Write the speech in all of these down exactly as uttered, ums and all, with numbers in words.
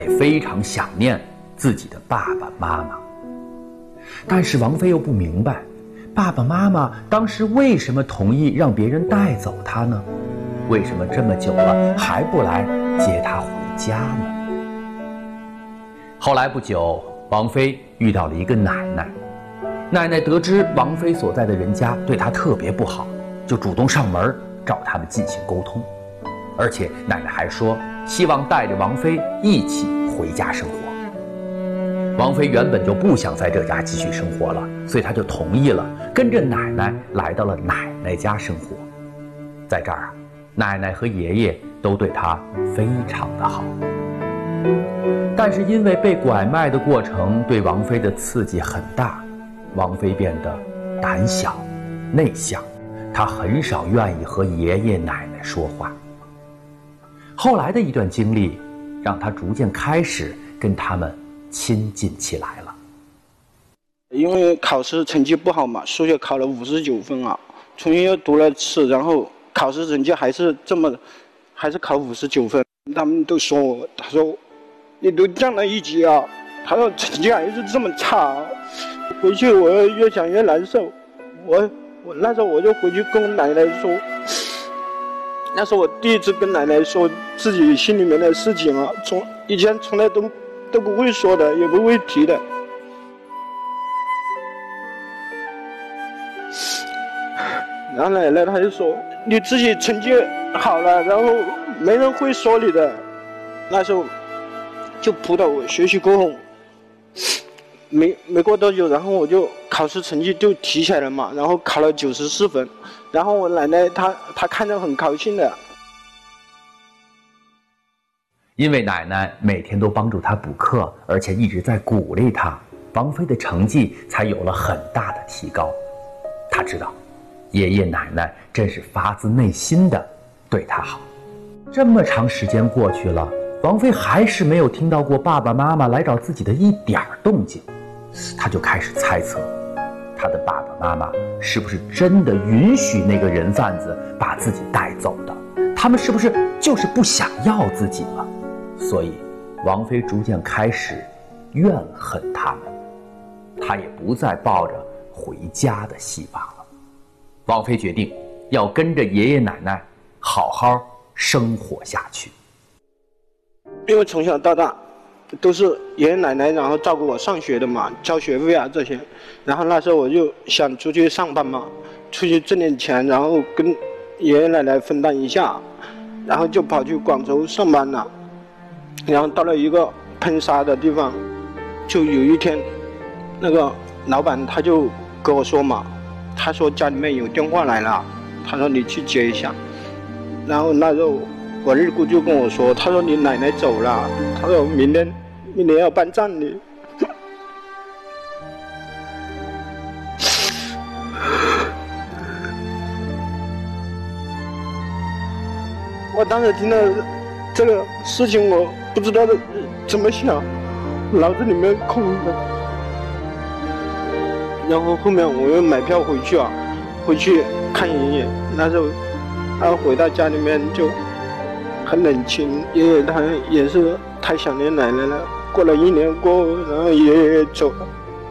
也非常想念自己的爸爸妈妈。但是王菲又不明白，爸爸妈妈当时为什么同意让别人带走她呢？为什么这么久了还不来接她回家呢？后来不久，王菲遇到了一个奶奶，奶奶得知王菲所在的人家对她特别不好，就主动上门找他们进行沟通，而且奶奶还说希望带着王菲一起回家生活。王菲原本就不想在这家继续生活了，所以她就同意了，跟着奶奶来到了奶奶家生活。在这儿啊，奶奶和爷爷都对她非常的好。但是因为被拐卖的过程对王菲的刺激很大，王菲变得胆小内向，她很少愿意和爷爷奶奶说话。后来的一段经历让她逐渐开始跟他们亲近起来了。 因为考试成绩不好嘛，数学考了五十九分啊，重新又读了次，然后考试成绩还是这么，还是考五十九分。他们都说我，他说你都降了一级啊，他说成绩还是这么差。回去我越想越难受，我我那时候我就回去跟我奶奶说，那是我第一次跟奶奶说自己心里面的事情啊，从以前从来都都不会说的，也不会提的。然后奶奶她就说你自己成绩好了，然后没人会说你的。那时候就扑到我学习过后，没没过多久，然后我就考试成绩就提起来了嘛，然后考了九十四分，然后我奶奶她她看着很高兴的。 因为奶奶每天都帮助她补课，而且一直在鼓励她，王菲的成绩才有了很大的提高。她知道爷爷奶奶真是发自内心的对她好。这么长时间过去了，王菲还是没有听到过爸爸妈妈来找自己的一点动静。她就开始猜测，她的爸爸妈妈是不是真的允许那个人贩子把自己带走的？他们是不是就是不想要自己了？所以王菲逐渐开始怨恨他们，她也不再抱着回家的希望了。王菲决定要跟着爷爷奶奶好好生活下去。 因为从小到大都是爷爷奶奶然后照顾我上学的嘛，交学费啊这些，然后那时候我就想出去上班嘛，出去挣点钱，然后跟爷爷奶奶分担一下，然后就跑去广州上班了。然后到了一个喷砂的地方，就有一天那个老板他就跟我说嘛，他说家里面有电话来了，他说你去接一下。然后那时候我二姑就跟我说，他说你奶奶走了，他说明天明年要办葬礼。我当时听到这个事情，我不知道怎么想，脑子里面空的。然后后面我又买票回去啊，回去看爷爷。那时候他回到家里面就很冷清，爷爷他也是太想念奶奶了。过了一年过后，然后爷爷也走了。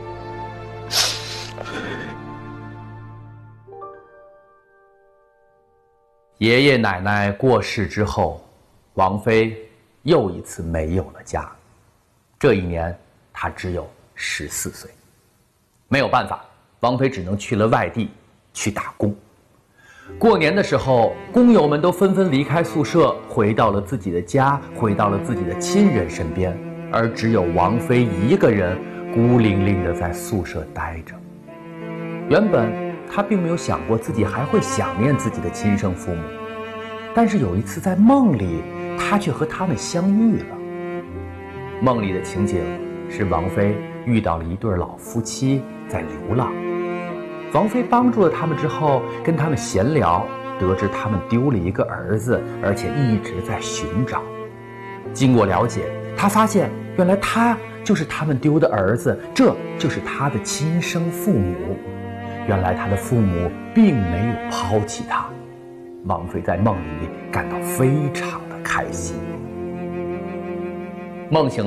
爷爷奶奶过世之后，王菲又一次没有了家。这一年她只有十四岁。没有办法，王菲只能去了外地去打工。过年的时候，工友们都纷纷离开宿舍，回到了自己的家，回到了自己的亲人身边，而只有王菲一个人孤零零地在宿舍待着。原本她并没有想过自己还会想念自己的亲生父母，但是有一次在梦里，她却和他们相遇了。梦里的情景是王菲遇到了一对老夫妻在流浪，王菲帮助了他们之后，跟他们闲聊，得知他们丢了一个儿子，而且一直在寻找。经过了解，她发现原来他就是他们丢的儿子，这就是他的亲生父母。原来他的父母并没有抛弃他。王菲在梦里感到非常的开心。梦醒